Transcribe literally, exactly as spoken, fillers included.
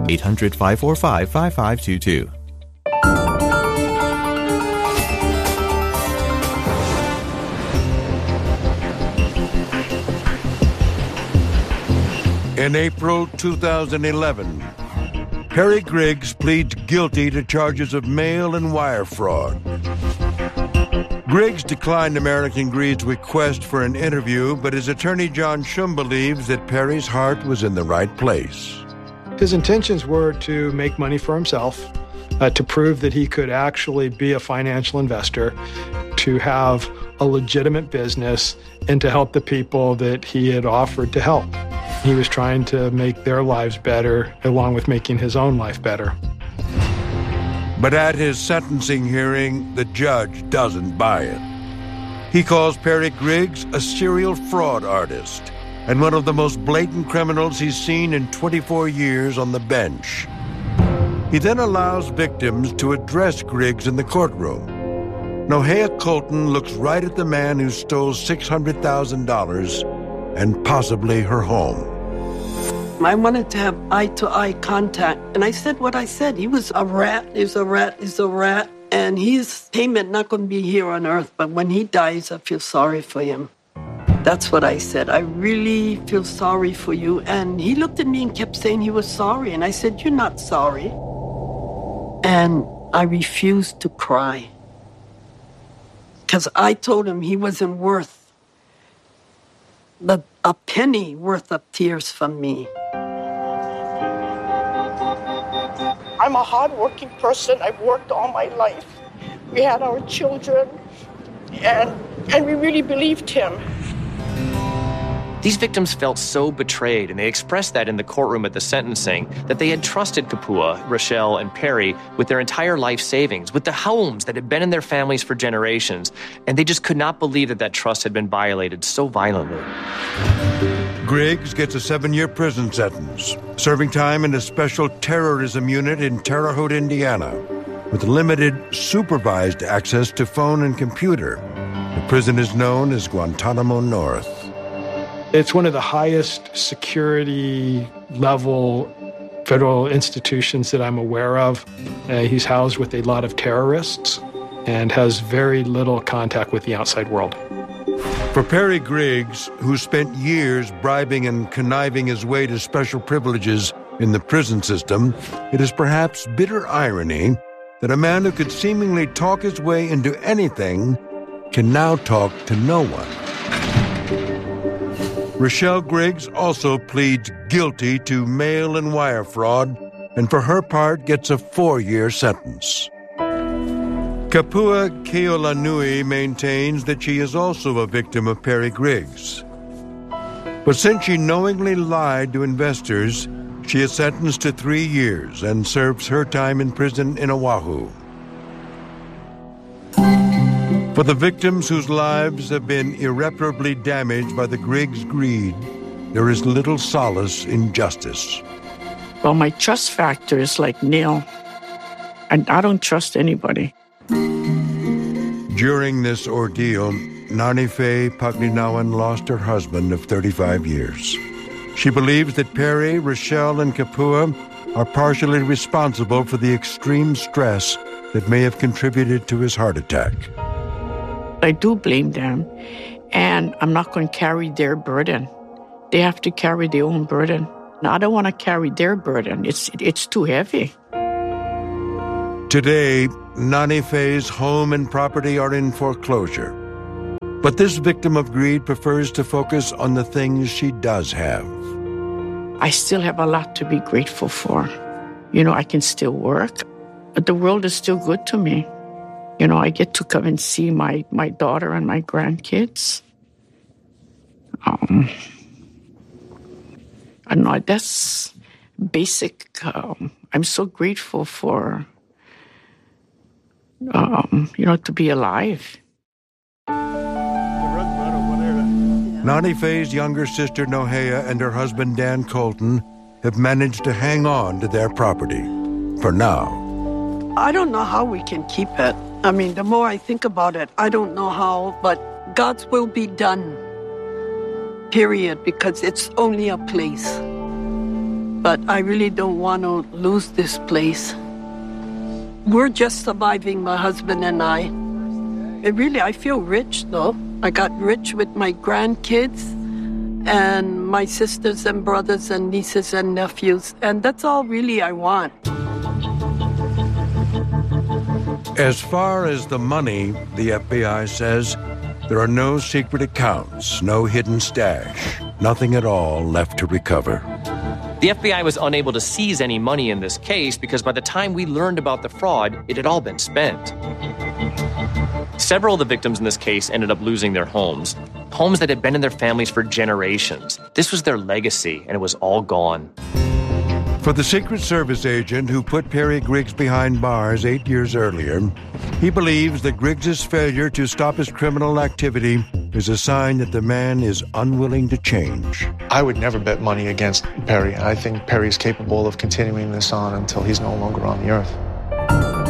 eight hundred, five four five, five five two two. In April two thousand eleven, Perry Griggs pleads guilty to charges of mail and wire fraud. Griggs declined American Greed's request for an interview, but his attorney John Shum believes that Perry's heart was in the right place. His intentions were to make money for himself, uh, to prove that he could actually be a financial investor, to have a legitimate business, and to help the people that he had offered to help. He was trying to make their lives better, along with making his own life better. But at his sentencing hearing, the judge doesn't buy it. He calls Perry Griggs a serial fraud artist and one of the most blatant criminals he's seen in twenty-four years on the bench. He then allows victims to address Griggs in the courtroom. Nohea Colton looks right at the man who stole six hundred thousand dollars and possibly her home. I wanted to have eye-to-eye contact, and I said what I said. He was a rat, he's a rat, he's a rat, and his payment not going to be here on earth, but when he dies, I feel sorry for him. That's what I said. I really feel sorry for you. And he looked at me and kept saying he was sorry, and I said, you're not sorry. And I refused to cry, because I told him he wasn't worth the, a penny worth of tears from me. I'm a hardworking person. I've worked all my life. We had our children, and and we really believed him. These victims felt so betrayed, and they expressed that in the courtroom at the sentencing, that they had trusted Kapua, Rochelle, and Perry with their entire life savings, with the homes that had been in their families for generations, and they just could not believe that that trust had been violated so violently. Griggs gets a seven-year prison sentence, serving time in a special terrorism unit in Terre Haute, Indiana, with limited supervised access to phone and computer. The prison is known as Guantanamo North. It's one of the highest security level federal institutions that I'm aware of. Uh, he's housed with a lot of terrorists and has very little contact with the outside world. For Perry Griggs, who spent years bribing and conniving his way to special privileges in the prison system, it is perhaps bitter irony that a man who could seemingly talk his way into anything can now talk to no one. Rochelle Griggs also pleads guilty to mail and wire fraud, and for her part gets a four-year sentence. Kapua Keolanui maintains that she is also a victim of Perry Griggs. But since she knowingly lied to investors, she is sentenced to three years and serves her time in prison in Oahu. For the victims whose lives have been irreparably damaged by the Griggs greed, there is little solace in justice. Well, my trust factor is like nil, and I don't trust anybody. During this ordeal, Nanife Paglinawan lost her husband of thirty-five years. She believes that Perry, Rochelle, and Kapua are partially responsible for the extreme stress that may have contributed to his heart attack. I do blame them, and I'm not going to carry their burden. They have to carry their own burden. Now, I don't want to carry their burden. It's it's too heavy. Today, Nanife's home and property are in foreclosure. But this victim of greed prefers to focus on the things she does have. I still have a lot to be grateful for. You know, I can still work. But the world is still good to me. You know, I get to come and see my, my daughter and my grandkids. Um, I know that's basic. Um, I'm so grateful for, um, you know, to be alive. Nanife's younger sister Nohea and her husband Dan Colton have managed to hang on to their property, for now. I don't know how we can keep it. I mean, the more I think about it, I don't know how, but God's will be done, period, because it's only a place. but I really don't want to lose this place. We're just surviving, my husband and I. It really, I feel rich, though. I got rich with my grandkids and my sisters and brothers and nieces and nephews, and that's all really I want. As far as the money, the F B I says, there are no secret accounts, no hidden stash, nothing at all left to recover. The F B I was unable to seize any money in this case because by the time we learned about the fraud, it had all been spent. Several of the victims in this case ended up losing their homes, homes that had been in their families for generations. This was their legacy, and it was all gone. For the Secret Service agent who put Perry Griggs behind bars eight years earlier, he believes that Griggs' failure to stop his criminal activity is a sign that the man is unwilling to change. I would never bet money against Perry. I think Perry's capable of continuing this on until he's no longer on the earth.